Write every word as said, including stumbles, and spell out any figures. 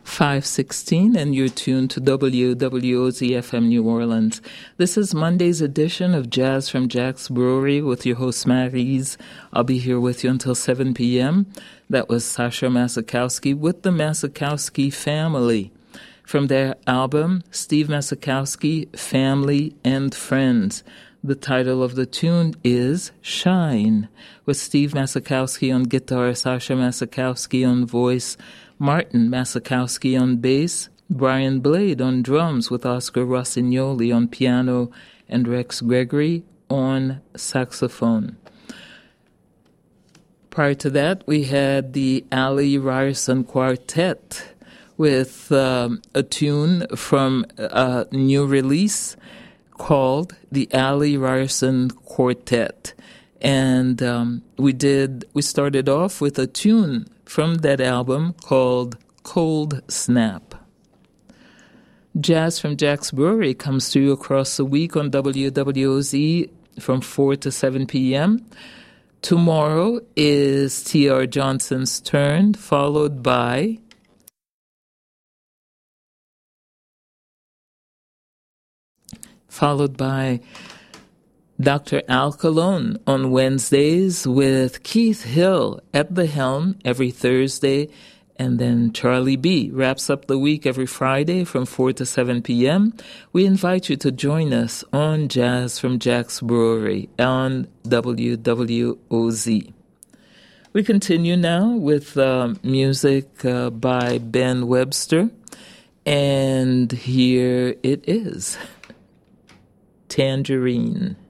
five sixteen, and you're tuned to W W O Z F M New Orleans. This is Monday's edition of Jazz from Jack's Brewery with your host, Maryse. I'll be here with you until seven p.m. That was Sasha Masakowski with the Masakowski Family. From their album, Steve Masakowski, Family and Friends. The title of the tune is Shine, with Steve Masakowski on guitar, Sasha Masakowski on voice, Martin Masakowski on bass, Brian Blade on drums with Oscar Rossignoli on piano, and Rex Gregory on saxophone. Prior to that, we had the Ali Ryerson Quartet with um, a tune from a new release called the Ali Ryerson Quartet. And um, we did, we started off with a tune from that album called Cold Snap. Jazz from Jack's Brewery comes to you across the week on W W O Z from four to seven p.m. Tomorrow is T R Johnson's turn, followed by followed by Doctor Al Colon on Wednesdays with Keith Hill at the helm every Thursday. And then Charlie B wraps up the week every Friday from four to seven p.m. We invite you to join us on Jazz from Jack's Brewery on W W O Z. We continue now with uh, music uh, by Ben Webster. And here it is. Tangerine.